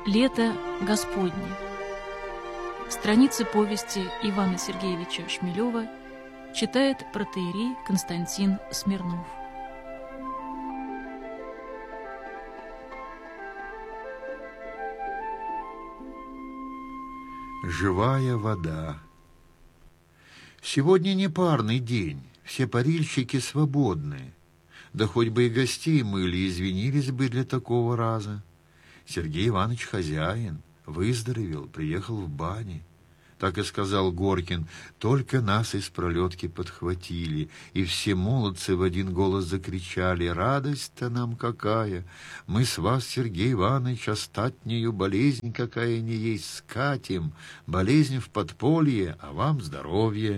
Лето Господне. Страницы повести Ивана Сергеевича Шмелева читает протоиерей Константин Смирнов. Живая вода. Сегодня не парный день, все парильщики свободны. Да хоть бы и гостей мыли, извинились бы для такого раза. Сергей Иванович хозяин, выздоровел, приехал в бане. Так и сказал Горкин, только нас из пролетки подхватили, и все молодцы в один голос закричали: «Радость-то нам какая! Мы с вас, Сергей Иванович, остатнею болезнь какая ни есть скатим, болезнь в подполье, а вам здоровье».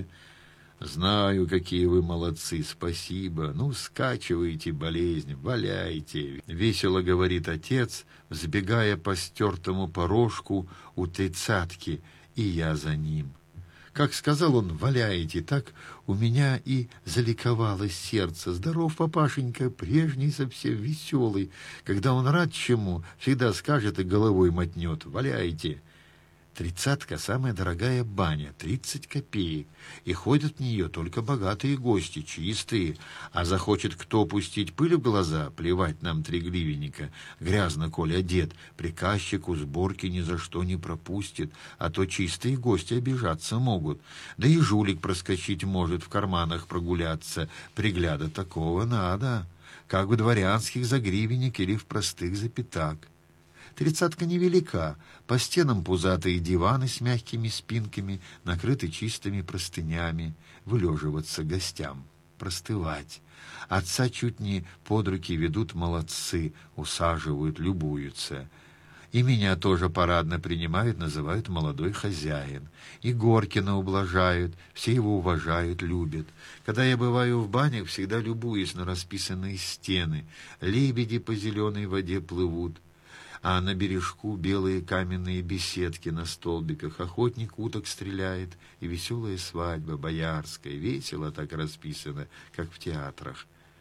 «Знаю, какие вы молодцы, спасибо. Ну, скачивайте болезнь, валяйте», — весело говорит отец, взбегая по стертому порожку у тридцатки, и я за ним. Как сказал он «валяйте», так у меня и заликовалось сердце. Здоров папашенька, прежний совсем веселый. Когда он рад чему, всегда скажет и головой мотнет: «Валяйте». Тридцатка — самая дорогая баня, 30 копеек, и ходят в нее только богатые гости, чистые, а захочет кто пустить пыль в глаза, плевать нам 3 гривенника, грязно, коль одет, приказчик у сборки ни за что не пропустит, а то чистые гости обижаться могут, да и жулик проскочить может, в карманах прогуляться, пригляда такого надо, как в дворянских за гривенник или в простых за пятак. Тридцатка невелика, по стенам пузатые диваны с мягкими спинками, накрыты чистыми простынями, вылеживаться гостям, простывать. Отца чуть не под руки ведут молодцы, усаживают, любуются. И меня тоже парадно принимают, называют молодой хозяин. И Горкина ублажают, все его уважают, любят. Когда я бываю в банях, всегда любуюсь на расписанные стены. Лебеди по зеленой воде плывут, а на бережку белые каменные беседки на столбиках, охотник уток стреляет, и веселая свадьба боярская, весело так расписано, как в театрах.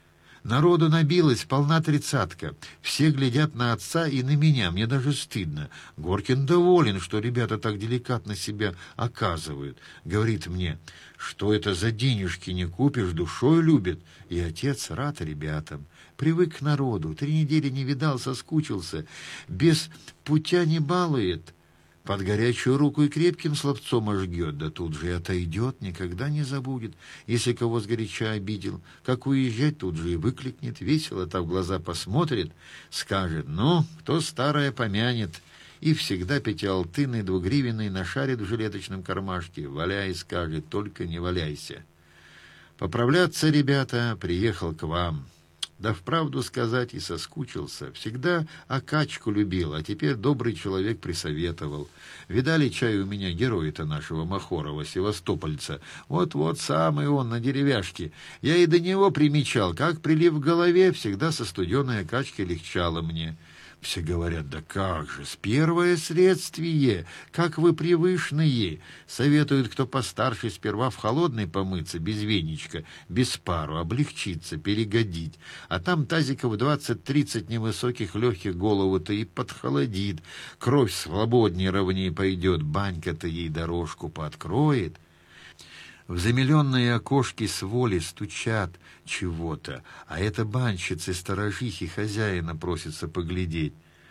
Народу набилась, полна тридцатка. Все глядят на отца и на меня, мне даже стыдно. Горкин доволен, что ребята так деликатно себя оказывают. Говорит мне, что это за денежки не купишь, душой любит. И отец рад ребятам. Привык к народу, 3 недели не видал, соскучился. Без путя не балует. Под горячую руку и крепким словцом ожгет, да тут же и отойдет, никогда не забудет, если кого сгоряча обидел. Как уезжать, тут же и выкликнет, весело так в глаза посмотрит, скажет: «Ну, кто старое помянет», и всегда 5-алтынный 2-гривенный нашарит в жилеточном кармашке. «Валяй», скажет, только не валяйся. Поправляться, ребята, приехал к вам. Да вправду сказать, и соскучился. Всегда окачку любил, а теперь добрый человек присоветовал. Видали, чай у меня героя-то нашего Махорова, севастопольца. Вот-вот самый он на деревяшке. Я и до него примечал, как прилив в голове, всегда со студеной окачкой легчало мне. Все говорят: «Да как же, с первое следствие, как вы привычные!» Советуют, кто постарше, сперва в холодной помыться, без веничка, без пару, облегчиться, перегодить. А там тазиков 20-30 невысоких легких голову-то и подхолодит. Кровь свободнее ровнее пойдет, банька-то ей дорожку пооткроет. В замиленные окошки с воли стучат чего-то, а это банщицы-сторожихи хозяина просятся поглядеть.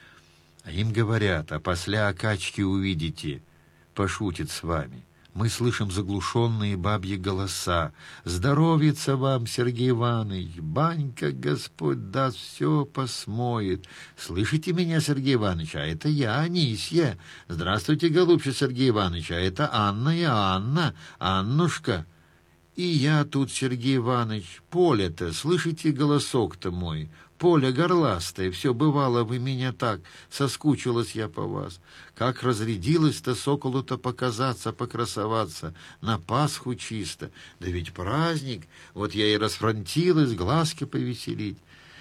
А им говорят: «А после окачки увидите», пошутит с вами. Мы слышим заглушенные бабьи голоса: «Здоровится вам, Сергей Иванович, банька, Господь даст, все посмоет». «Слышите меня, Сергей Иванович? А это я, Анисья». «Здравствуйте, голубчик Сергей Иванович, а это Анна и Анна, Аннушка». «И я тут, Сергей Иванович. Поля-то, слышите голосок-то мой? Поля горластая, все бывало вы меня так, соскучилась я по вас. Как разрядилась-то соколу-то показаться, покрасоваться, на Пасху чисто. Да ведь праздник, вот я и расфронтилась, глазки повеселить».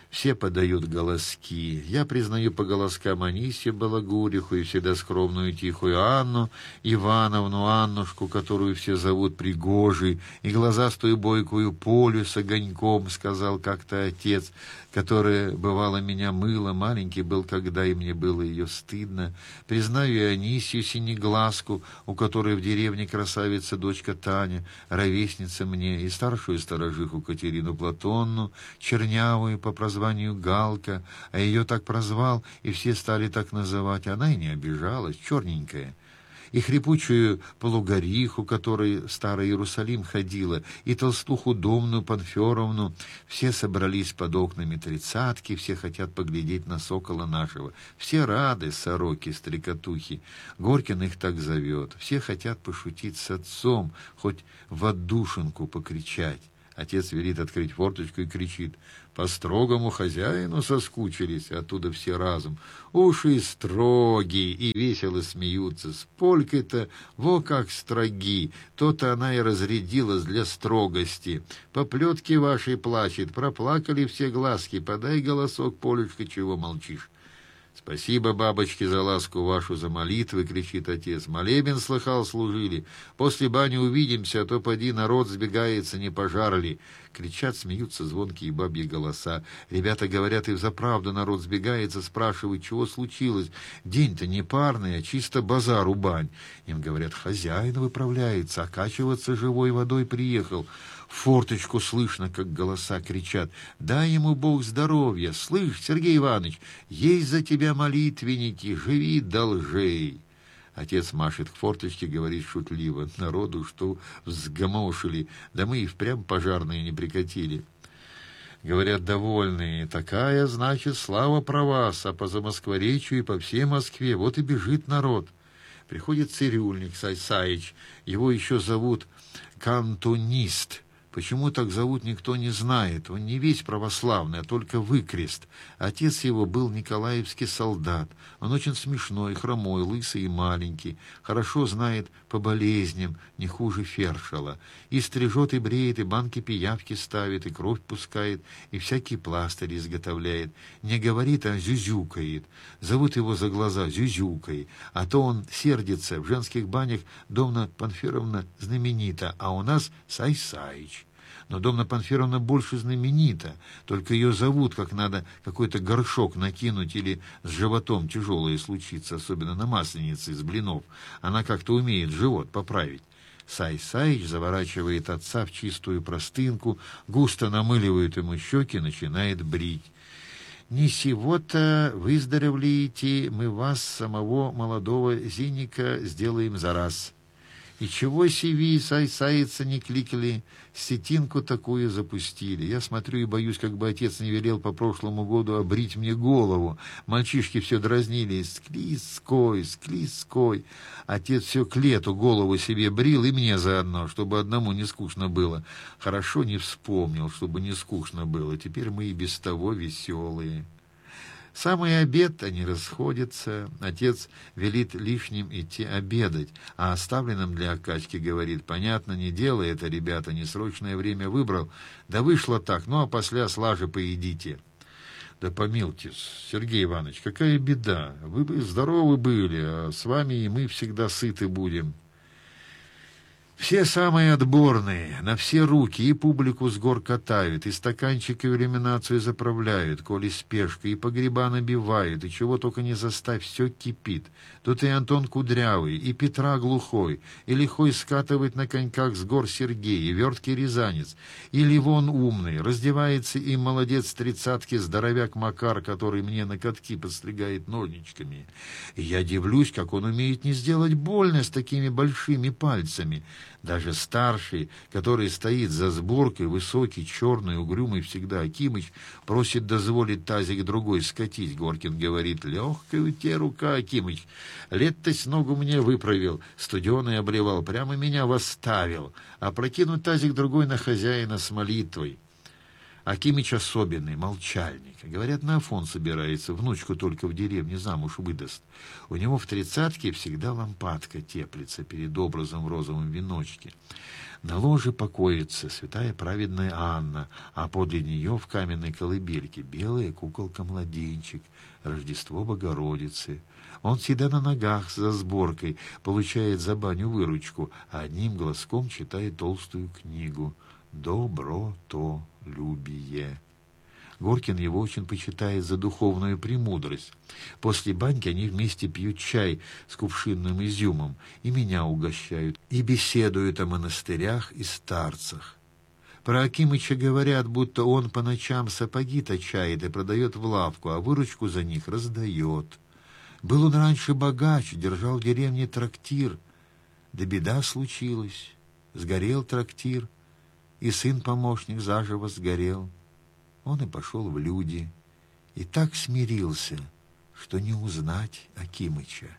Все подают голоски. Я признаю по голоскам Анисью Балагуриху и всегда скромную тихую Анну Ивановну, Аннушку, которую все зовут Пригожей, и глазастую бойкую Полю с огоньком, сказал как-то отец, которая, бывало, меня мыла, маленький был, когда и мне было ее стыдно. Признаю и Анисью Синеглазку, у которой в деревне красавица дочка Таня, ровесница мне, и старшую сторожиху Катерину Платонну, чернявую по прозванию Галка, а ее так прозвал, и все стали так называть, она и не обижалась, черненькая. И хрипучую полугориху, которой в Старый Иерусалим ходила, и толстуху Домну Панферовну. Все собрались под окнами тридцатки, все хотят поглядеть на сокола нашего. Все рады, сороки, стрекотухи. Горькин их так зовет. Все хотят пошутить с отцом, хоть в отдушинку покричать. Отец велит открыть форточку и кричит: «По строгому хозяину соскучились!» Оттуда все разом: «Уши строгие!» И весело смеются. С Полькой-то во как строги! То-то она и разрядилась для строгости. По плетке вашей плачет, проплакали все глазки. Подай голосок, Полечка, чего молчишь? «Спасибо, бабочки, за ласку вашу, за молитвы!» — кричит отец. «Молебен, слыхал, служили. После бани увидимся, а то поди народ сбегается, не пожар ли!» Кричат, смеются звонкие бабьи голоса. Ребята говорят, и взаправду народ сбегается, спрашивают, чего случилось. День-то не парный, а чисто базар у бань. Им говорят, хозяин выправляется, окачиваться живой водой приехал. В форточку слышно, как голоса кричат: «Дай ему Бог здоровья! Слышь, Сергей Иванович, есть за тебя молитвенники, живи должей!» Отец машет к форточке, говорит шутливо: «Народу что взгомошили, да мы и впрямь пожарные не прикатили». Говорят довольные: «Такая, значит, слава про вас, а по Замоскворечью и по всей Москве вот и бежит народ». Приходит цирюльник Саич, его еще зовут кантонист. Почему так зовут, никто не знает. Он не весь православный, а только выкрест. Отец его был николаевский солдат. Он очень смешной, хромой, лысый и маленький. Хорошо знает по болезням, не хуже Фершела. И стрижет, и бреет, и банки пиявки ставит, и кровь пускает, и всякие пластыри изготовляет. Не говорит, а зюзюкает. Зовут его за глаза Зюзюкой. А то он сердится. В женских банях Домна Панферовна знаменита, а у нас Сай-Саич. Но Домна Панферовна больше знаменита, только ее зовут, как надо какой-то горшок накинуть или с животом тяжелое случится, особенно на масленице из блинов. Она как-то умеет живот поправить. Сай-Саич заворачивает отца в чистую простынку, густо намыливает ему щеки, начинает брить. «Не сего-то выздоровеете, мы вас, самого молодого зиника, сделаем за раз». И чего сиви, Сай-Саица не кликали, сетинку такую запустили. Я смотрю и боюсь, как бы отец не велел по прошлому году обрить мне голову. Мальчишки все дразнили: «Склизкой, склизкой». Отец все к лету голову себе брил, и мне заодно, чтобы одному не скучно было. Хорошо не вспомнил, чтобы не скучно было. Теперь мы и без того веселые. Самый обед они расходятся. Отец велит лишним идти обедать, а оставленным для окачки говорит: «Понятно, не делай это, ребята, несрочное время выбрал. Да вышло так, ну а после слаже поедите». Да помилуйтесь, Сергей Иванович, какая беда. Вы бы здоровы были, а с вами и мы всегда сыты будем. Все самые отборные, на все руки, и публику с гор катают, и стаканчики в иллюминацию заправляют, коли спешка, и погреба набивают, и чего только не заставь, все кипит. Тут и Антон Кудрявый, и Петра Глухой, и лихой скатывает на коньках с гор Сергей, и верткий рязанец, и Ливон умный, раздевается и молодец тридцатки здоровяк Макар, который мне на катки подстригает ножничками. И я дивлюсь, как он умеет не сделать больно с такими большими пальцами. Даже старший, который стоит за сборкой, высокий, черный, угрюмый всегда Акимыч, просит дозволить тазик другой скатить. Горкин говорит: «Легкая у тебя рука, Акимыч. Лет-то с ногу мне выправил, студеный обливал, прямо меня восставил. А прокинуть тазик другой на хозяина с молитвой». Акимыч особенный, молчальник. Говорят, на Афон собирается, внучку только в деревне замуж выдаст. У него в 30-ке всегда лампадка теплится перед образом в розовом веночке. На ложе покоится святая праведная Анна, а подле нее в каменной колыбельке белая куколка-младенчик, Рождество Богородицы. Он всегда на ногах за сборкой, получает за баню выручку, а одним глазком читает толстую книгу «Добротолюбие». Горкин его очень почитает за духовную премудрость. После баньки они вместе пьют чай с кувшинным изюмом, и меня угощают, и беседуют о монастырях и старцах. Про Акимыча говорят, будто он по ночам сапоги точает и продает в лавку, а выручку за них раздает. Был он раньше богач, держал в деревне трактир. Да беда случилась, сгорел трактир, и сын-помощник заживо сгорел. Он и пошел в люди, и так смирился, что не узнать Акимыча.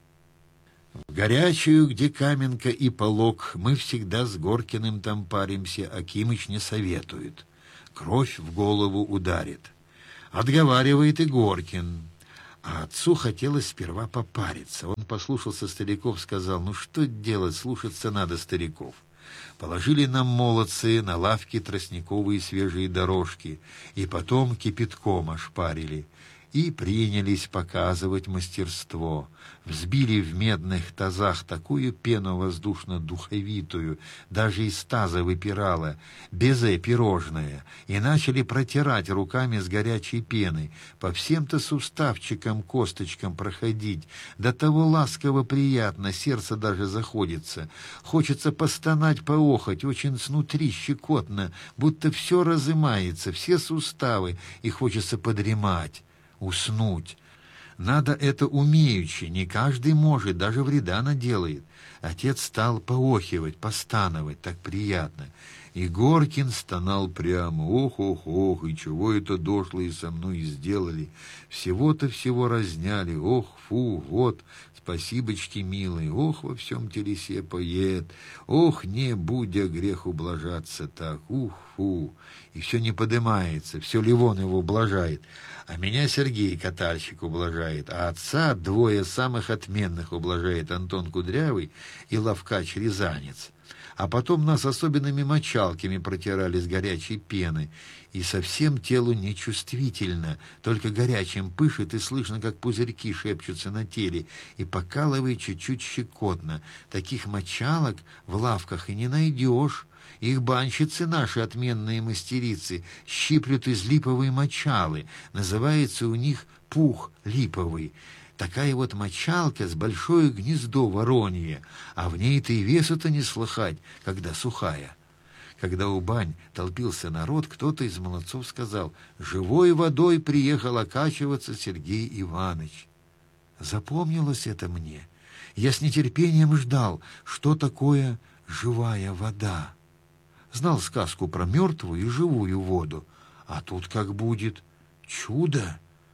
В горячую, где каменка и полог, мы всегда с Горкиным там паримся, Акимыч не советует. Кровь в голову ударит. Отговаривает и Горкин. А отцу хотелось сперва попариться. Он послушался стариков, сказал, ну что делать, слушаться надо стариков. Положили нам молодцы на лавке тростниковые свежие дорожки, и потом кипятком ошпарили, и принялись показывать мастерство. Взбили в медных тазах такую пену воздушно-духовитую, даже из таза выпирала, безе пирожное, и начали протирать руками с горячей пеной, по всем-то суставчикам, косточкам проходить. До того ласково приятно, сердце даже заходится. Хочется постонать, поохать, очень снутри щекотно, будто все разымается, все суставы, и хочется подремать, уснуть. Надо это умеючи, не каждый может, даже вреда наделает. Отец стал поохивать, постановать, так приятно. И Горкин стонал прямо, ох, и чего это дошлые со мной сделали? Всего-то всего разняли, ох, фу, вот, спасибочки, милый, ох, во всем телесе поет, ох, не будя грех ублажаться так, ух, фу. И все не подымается, все Ливон его ублажает. А меня Сергей Катальщик ублажает, а отца двое самых отменных ублажает, Антон Кудрявый и Лавкач Рязанец. А потом нас особенными мочалками протирали с горячей пены, и совсем телу нечувствительно, только горячим пышет, и слышно, как пузырьки шепчутся на теле, и покалывает чуть-чуть щекотно. Таких мочалок в лавках и не найдешь. Их банщицы наши, отменные мастерицы, щиплют из липовой мочалы, называется у них пух липовый. Такая вот мочалка с большое гнездо воронье, а в ней-то и весу-то не слыхать, когда сухая. Когда у бань толпился народ, кто-то из молодцов сказал, «Живой водой приехал окачиваться Сергей Иванович». Запомнилось это мне. Я с нетерпением ждал, что такое живая вода. Знал сказку про мертвую и живую воду, а тут как будет чудо.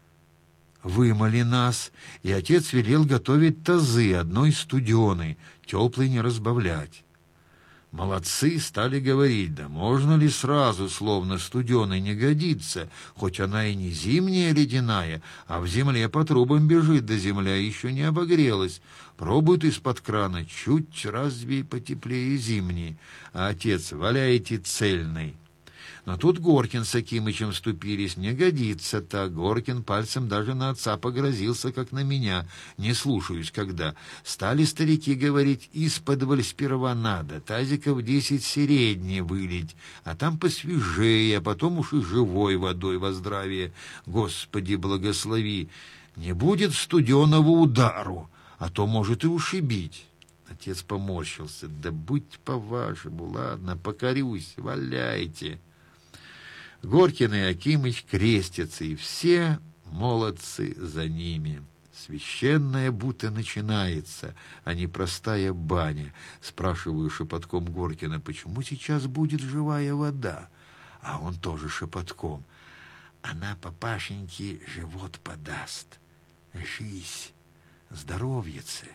Вымыли нас, и отец велел готовить тазы, одной студеной, теплой не разбавлять. Молодцы стали говорить, да можно ли сразу, словно студеной, не годится, хоть она и не зимняя ледяная, а в земле по трубам бежит, да земля еще не обогрелась. Пробуют из-под крана, чуть разве потеплее зимней, а отец, валяйте цельной. Но тут Горкин с Акимычем вступились. Не годится так. Горкин пальцем даже на отца погрозился, как на меня. Не слушаюсь, когда. Стали старики говорить, исподволь сперва надо, тазиков 10 средне вылить, а там посвежее, а потом уж и живой водой во здравие. Господи, благослови. Не будет студеного удару, а то может и ушибить. Отец поморщился. Да будь по-вашему, ладно, покорюсь, валяйте. Горкин и Акимыч крестятся, и все молодцы за ними. Священная будто начинается, а не простая баня. Спрашиваю шепотком Горкина, почему сейчас будет живая вода? А он тоже шепотком. Она папашеньке живот подаст. Жизнь, здоровьице.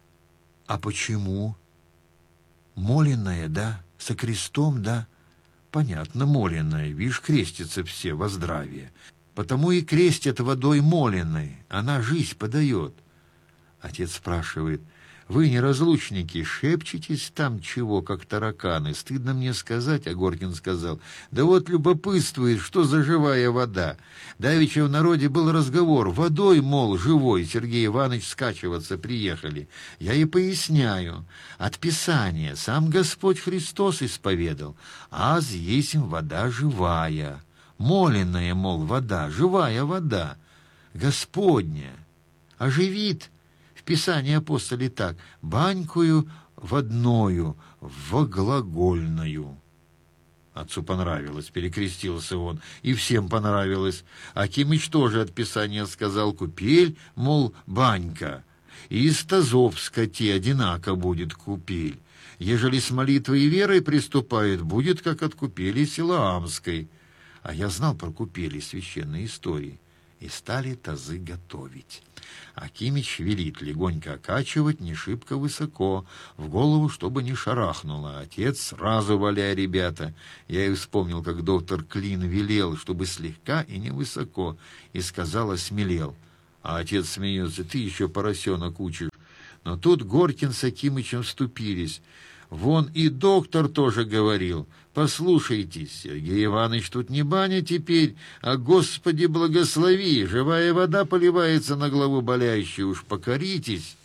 А почему? Моленная, да? Со крестом, да? понятно, моленная, вишь, крестятся все во здравие. Потому и крестят водой моленной, она жизнь подает. Отец спрашивает: вы, неразлучники, шепчетесь там чего, как тараканы? Стыдно мне сказать, а Горкин сказал: да вот любопытствует, что за живая вода. Давеча в народе был разговор: водой, мол, живой Сергей Иванович скачиваться приехали. Я и поясняю: от Писания сам Господь Христос исповедал: аз есть вода живая. Моленная, мол, вода, живая вода, Господня. Оживит в Писании апостоле так: банькую водною, воглагольную. Отцу понравилось, перекрестился он, и всем понравилось. Акимыч тоже от Писания сказал: купель, мол, банька, и из тазов скоти одинако будет купель. Ежели с молитвой и верой приступает, будет как от купели Силаамской. А я знал про купели священной истории. И стали тазы готовить. Акимыч велит легонько окачивать, не шибко высоко, в голову, чтобы не шарахнуло. Отец: сразу валяй, ребята. Я и вспомнил, как доктор Клин велел, чтобы слегка и невысоко, и сказал, осмелел. А отец смеется: ты еще поросенок учишь. Но тут Горкин с Акимычем вступились. Вон и доктор тоже говорил: послушайте, Сергей Иванович, тут не баня теперь, а Господи благослови, живая вода поливается на главу болящую, уж покоритесь.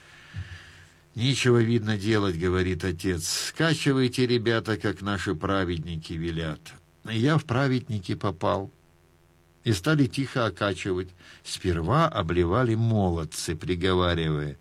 Нечего, видно, делать, говорит отец. Скачивайте, ребята, как наши праведники велят. Я в праведники попал. И стали тихо окачивать. Сперва обливали молодцы, приговаривая: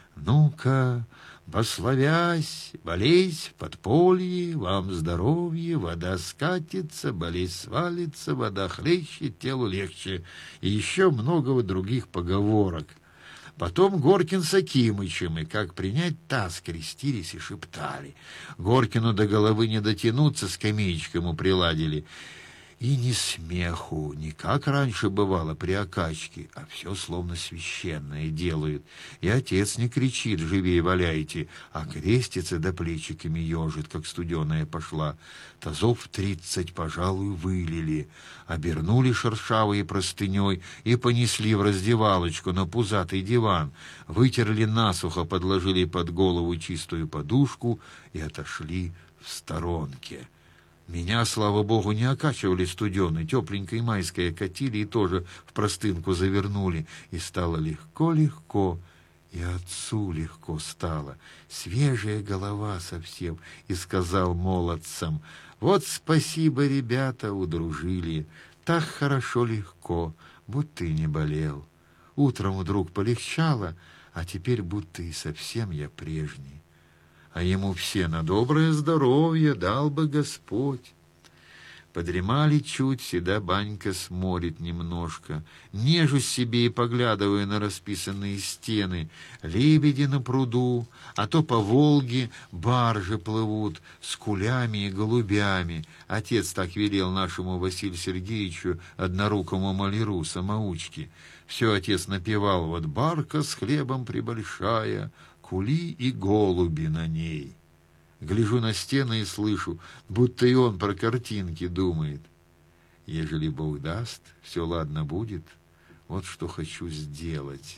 ну-ка, пославясь, болезнь в подполье, вам здоровье, вода скатится, болезнь свалится, вода хлещет, телу легче, и еще много других поговорок. Потом Горкин с Акимычем, и как принять таз, крестились и шептали. Горкину до головы не дотянуться, скамеечку ему приладили. И ни смеху, не как раньше бывало при окачке, а все словно священное делают. И отец не кричит: живее валяйте, а крестится да плечиками ежит, как студеная пошла. Тазов 30, пожалуй, вылили, обернули шершавой простыней и понесли в раздевалочку на пузатый диван, вытерли насухо, подложили под голову чистую подушку и отошли в сторонке. Меня, слава богу, не окачивали студеной, тепленькой майской катили и тоже в простынку завернули. И стало легко-легко, и отцу легко стало. Свежая голова совсем, и сказал молодцам: вот спасибо, ребята, удружили. Так хорошо легко, будто и не болел. Утром вдруг полегчало, а теперь будто и совсем я прежний. А ему все: на доброе здоровье дал бы Господь. Подремали чуть, седа банька сморит немножко. Нежусь себе и поглядываю на расписанные стены. Лебеди на пруду, а то по Волге баржи плывут с кулями и голубями. Отец так велел нашему Василию Сергеевичу, однорукому маляру, самоучке. Все отец напевал: вот барка с хлебом прибольшая, кули и голуби на ней. Гляжу на стены и слышу, будто и он про картинки думает. Ежели Бог даст, все ладно будет. Вот что хочу сделать.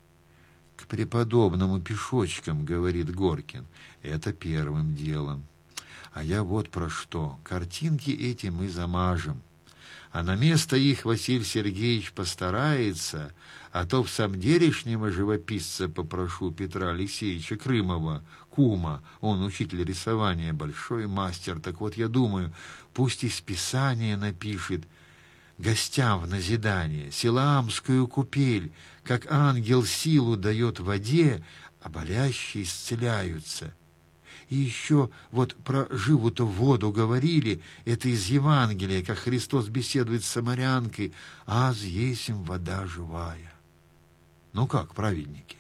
К преподобному пешочкам, говорит Горкин. Это первым делом. А я вот про что. Картинки эти мы замажем. А на место их Василий Сергеевич постарается, а то в самделишнего живописца попрошу Петра Алексеевича Крымова, кума, он учитель рисования, большой мастер. Так вот, я думаю, пусть из Писания напишет гостям в назидание Силаамскую купель, как ангел силу дает воде, а болящие исцеляются. И еще вот про живую-то воду говорили, это из Евангелия, как Христос беседует с самарянкой: «Аз есмь вода живая». Ну как, праведники?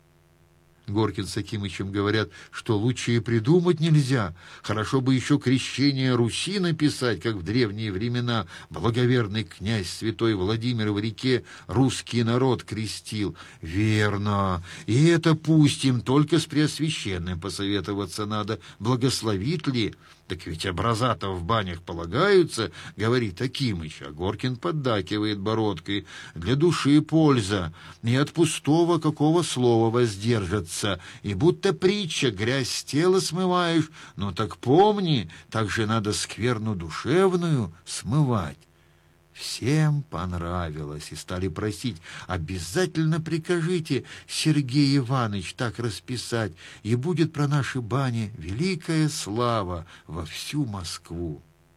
Горкин с Акимычем говорят, что лучше и придумать нельзя. Хорошо бы еще крещение Руси написать, как в древние времена благоверный князь святой Владимир в реке русский народ крестил. Верно. И это пустим, только с Преосвященным посоветоваться надо, благословит ли. Так ведь образа-то в банях полагаются, говорит Акимыч, а Горкин поддакивает бородкой. Для души польза, и от пустого какого слова воздержаться. И будто притча, грязь с тела смываешь, но так помни, так же надо скверну душевную смывать. Всем понравилось, и стали просить: обязательно прикажите, Сергей Иванович, так расписать, и будет про наши бани великая слава во всю Москву.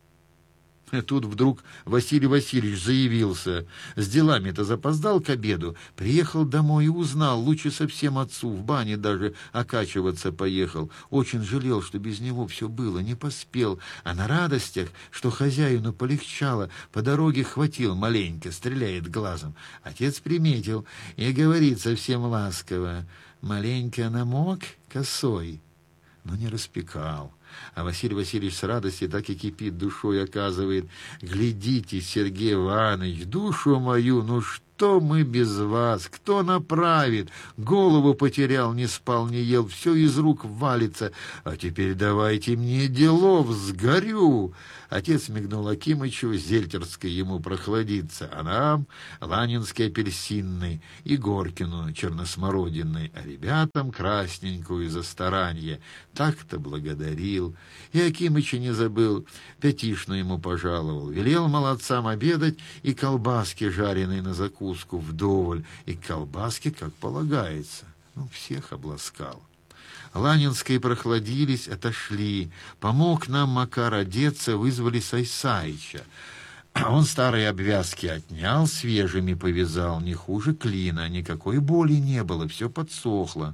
И тут вдруг Василий Васильевич заявился. С делами-то запоздал к обеду, приехал домой и узнал, лучше совсем отцу, в бане даже окачиваться поехал. Очень жалел, что без него все было, не поспел, а на радостях, что хозяину полегчало, по дороге хватил маленько, стреляет глазом. Отец приметил и говорит совсем ласково: маленько намок косой, но не распекал. А Василий Васильевич с радости так и кипит душой, оказывает: глядите, Сергей Иванович, душу мою, ну что мы без вас, кто направит? Голову потерял, не спал, не ел, все из рук валится. А теперь давайте мне делов, сгорю. Отец мигнул Акимычу, Зельтерской ему прохладиться, а нам Ланинский апельсинный и Горкину черносмородинный, а ребятам красненькую за старанье. Так-то благодарил. И Акимыча не забыл, пятишну ему пожаловал. Велел молодцам обедать и колбаски жареные на закуску вдоволь, и колбаски, как полагается. Ну, всех обласкал. Ланинской прохладились, отошли. Помог нам Макар одеться, вызвали Сайсаича. Он старые обвязки отнял, свежими повязал, не хуже клина, никакой боли не было, все подсохло.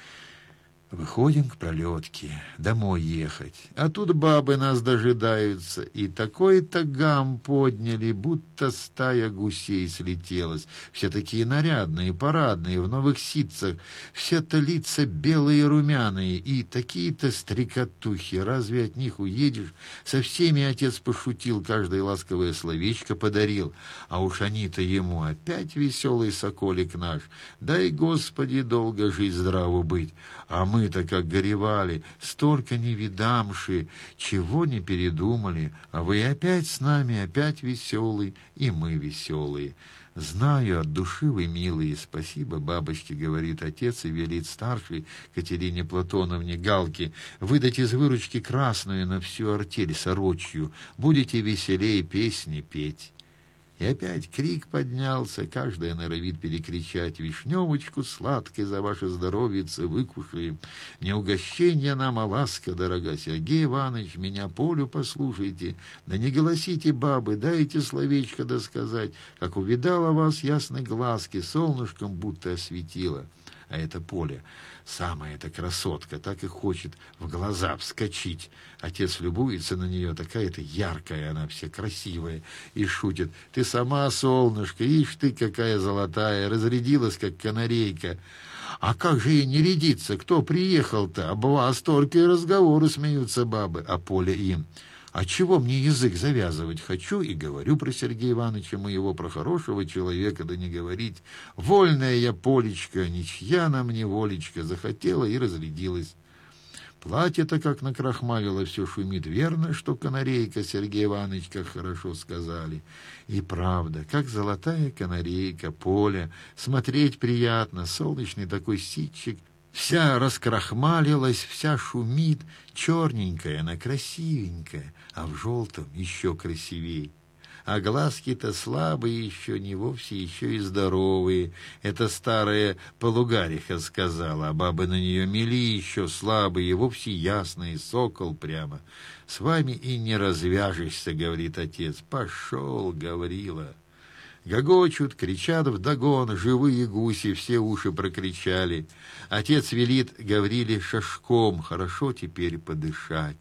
Выходим к пролетке, домой ехать. А тут бабы нас дожидаются, и такой-то гам подняли, будто стая гусей слетелась. Все такие нарядные, парадные, в новых ситцах, все-то лица белые и румяные, и такие-то стрекотухи. Разве от них уедешь? Со всеми отец пошутил, каждое ласковое словечко подарил. А уж они-то ему опять веселый соколик наш. Дай, Господи, долго жить, здраво быть. А мы-то как горевали, столько не видамши, чего не передумали, а вы опять с нами, опять веселый, и мы веселые. Знаю, от души вы милые, спасибо бабочке, говорит отец и велит старшей Катерине Платоновне Галке выдать из выручки красную на всю артель сорочью, будете веселее песни петь. И опять крик поднялся, каждая норовит перекричать: вишневочку сладкой за ваше здоровьице выкушаем. Не угощение нам, а ласка, дорога. Сергей Иванович, меня Полю послушайте, да не голосите, бабы, дайте словечко досказать, как увидала вас ясной глазки, солнышком будто осветила. А это Поля, самая эта красотка, так и хочет в глаза вскочить. Отец любуется на нее, такая-то яркая она, вся красивая, и шутит: ты сама, солнышко, ишь ты какая золотая, разрядилась, как канарейка. А как же ей не рядиться, кто приехал-то? Об вас только и разговоры, смеются бабы. А Поля им: а чего мне язык завязывать? Хочу и говорю про Сергея Ивановича моего, про хорошего человека, да не говорить. Вольная я, Полечка, ничья нам не волечка, захотела и разрядилась. Платье-то как накрахмалило, все шумит. Верно, что канарейка, Сергей Иванович, как хорошо сказали. И правда, как золотая канарейка, Поля. Смотреть приятно, солнечный такой ситчик. Вся раскрахмалилась, вся шумит, черненькая она, красивенькая, а в желтом еще красивей. А глазки-то слабые еще, не вовсе еще и здоровые. Это старая полугариха сказала, а бабы на нее мели еще слабые, вовсе ясные, сокол прямо. С вами и не развяжешься, говорит отец. Пошел, Гаврила. Гогочут, кричат вдогон, живые гуси, все уши прокричали. Отец велит Гавриле шашком, хорошо теперь подышать.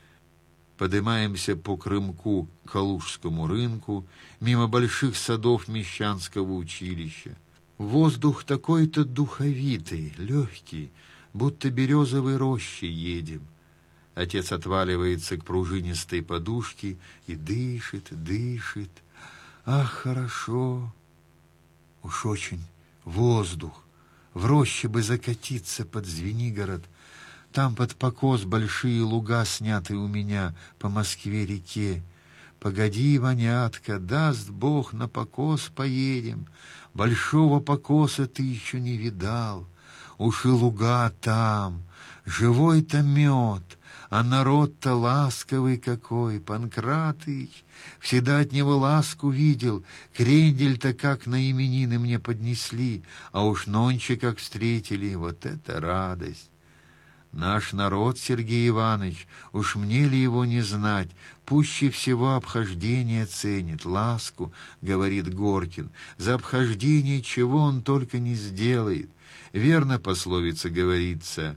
Подымаемся по Крымку к Калужскому рынку, мимо больших садов Мещанского училища. Воздух такой-то духовитый, легкий, будто березовой рощей едем. Отец отваливается к пружинистой подушке и дышит, дышит. Ах, хорошо, уж очень воздух, в роще бы закатиться под Звенигород, Там под покос большие луга сняты у меня по Москве-реке. Погоди, Ванятка, даст Бог, на покос поедем. Большого покоса ты еще не видал. Уж и луга там, живой-то мед, а народ-то ласковый какой, Панкратыч. Всегда от него ласку видел, крендель-то как на именины мне поднесли, а уж нонче как встретили, вот это радость. Наш народ, Сергей Иванович, уж мне ли его не знать, пуще всего обхождение ценит, ласку, говорит Горкин, за обхождение чего он только не сделает. Верно пословица говорится: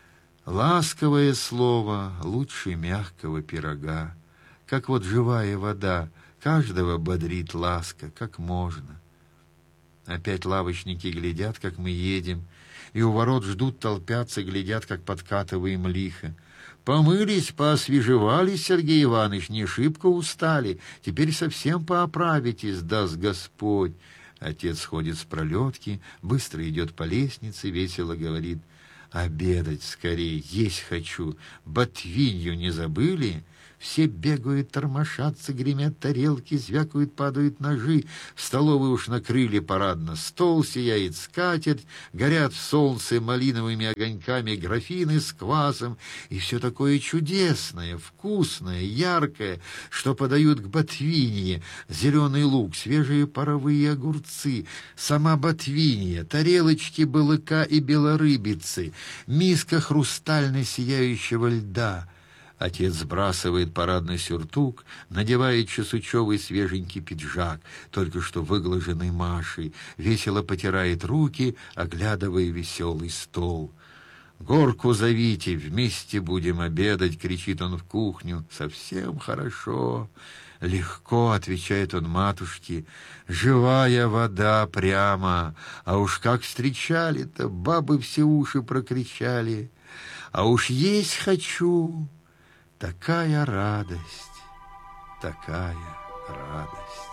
ласковое слово лучше мягкого пирога. Как вот живая вода, каждого бодрит ласка, как можно. Опять лавочники глядят, как мы едем, и у ворот ждут, толпятся, глядят, как подкатываем лихо. Помылись, поосвежевались, Сергей Иванович, не шибко устали. Теперь совсем пооправитесь, даст Господь. Отец ходит с пролетки, быстро идет по лестнице, весело говорит: обедать скорее, есть хочу. Ботвинью не забыли? Все бегают, тормошатся, гремят тарелки, звякают, падают ножи. В столовой уж накрыли парадно стол, сияет скатерть, горят в солнце малиновыми огоньками графины с квасом, и все такое чудесное, вкусное, яркое, что подают к ботвинье: зеленый лук, свежие паровые огурцы, сама ботвинья, тарелочки балыка и белорыбицы, миска хрустально сияющего льда. Отец сбрасывает парадный сюртук, надевает чесучевый свеженький пиджак, только что выглаженный Машей, весело потирает руки, оглядывая веселый стол. «Горку зовите, вместе будем обедать!» — кричит он в кухню. «Совсем хорошо!» «Легко!» — отвечает он матушке. «Живая вода прямо! А уж как встречали-то! Бабы все уши прокричали! А уж есть хочу!» Такая радость, такая радость.